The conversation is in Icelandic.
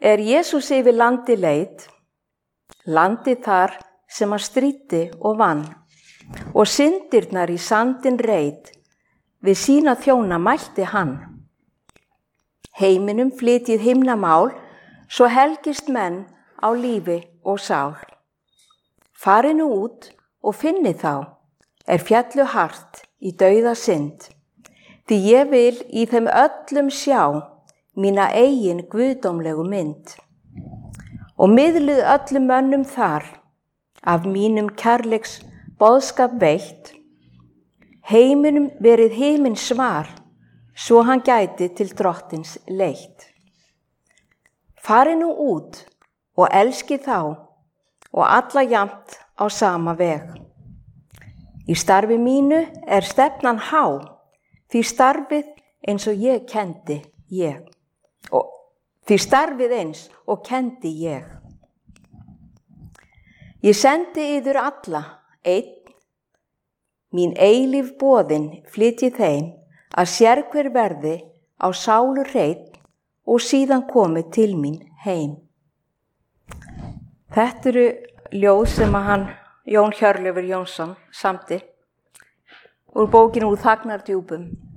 Jesús yfir landi leit, landi þar sem hann stríddi og vann, og syndirnar í sandinn reit, við sína þjóna mælti hann. Heiminum flytjið himnamál, svo helgist menn á lífi og sál. Farið nú út og finnið þá, fjallu hart í dauða synd, því ég vil í þeim öllum sjá mína eigin guðdómlegu mynd. Og miðluð öllum mönnum þar, af mínum kærleiks boðskap veitt, heiminum verið himinn svar, svo hann gæti til drottins leitt. Farið nú út og elskið þá, og alla jafnt á sama veg. Í starfi mínu stefnan há, því starfið eins og ég kendi ég. Því starfið eins og kendi ég. Ég sendi yður alla, einn, mín eilíf boðin flytji þeim, að sérhver verði á sálu hreinn og síðan komi til mín heim. Þetta eru ljóð sem Jón Hjörleifur Jónsson samdi úr bókinu Úr þagnardjúpum.